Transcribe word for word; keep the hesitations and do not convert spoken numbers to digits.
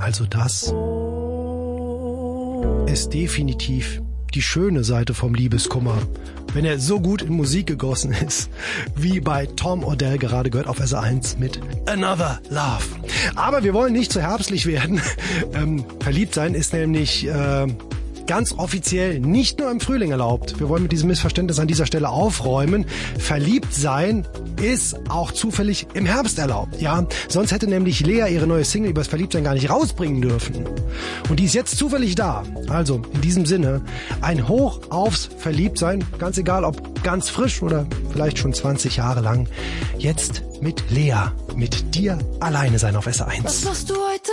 Also das ist definitiv die schöne Seite vom Liebeskummer, wenn er so gut in Musik gegossen ist, wie bei Tom Odell gerade gehört auf S eins mit Another Love. Aber wir wollen nicht zu herbstlich werden. Ähm, verliebt sein ist nämlich äh, ganz offiziell nicht nur im Frühling erlaubt. Wir wollen mit diesem Missverständnis an dieser Stelle aufräumen. Verliebt sein ist auch zufällig im Herbst erlaubt. Ja, sonst hätte nämlich Lea ihre neue Single über das Verliebtsein gar nicht rausbringen dürfen. Und die ist jetzt zufällig da. Also, in diesem Sinne, ein Hoch aufs Verliebtsein, ganz egal ob ganz frisch oder vielleicht schon zwanzig Jahre lang. Jetzt mit Lea, mit dir alleine sein auf S eins. Was machst du heute?